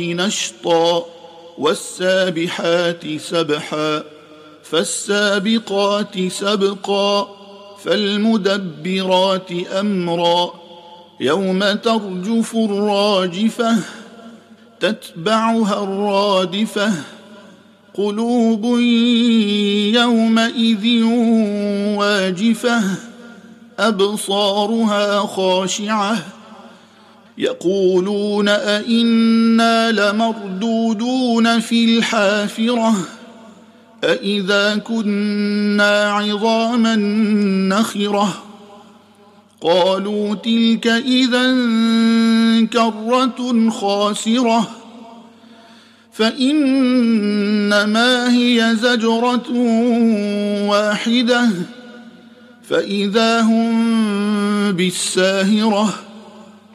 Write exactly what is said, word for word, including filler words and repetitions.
نشطا والسابحات سبحا فالسابقات سبقا فالمدبرات أمرا يوم ترجف الراجفة تتبعها الرادفة قلوب يومئذ واجفة أبصارها خاشعة يقولون أئنا لمردودون في الحافرة أئذا كنا عظاما نخرة قالوا تلك إذا كرة خاسرة فإنما هي زجرة واحدة فإذا هم بالساهرة